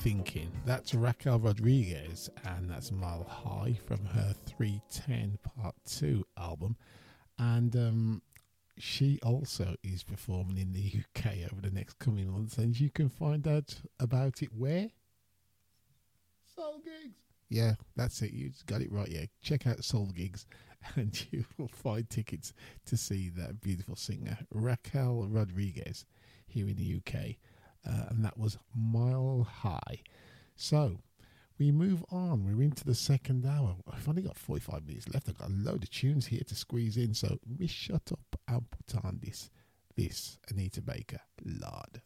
thinking? That's Raquel Rodriguez, and that's Mile High from her 310 Part 2 album. And she also is performing in the UK over the next coming months, and you can find out about it where? Soul Gigs. Yeah, that's it. You got it right. Yeah, check out Soul Gigs, and you will find tickets to see that beautiful singer Raquel Rodriguez here in the UK. And that was Mile High. So we move on. We're into the second hour. I've only got 45 minutes left. I've got a load of tunes here to squeeze in. So we shut up and put on this Anita Baker, Lord.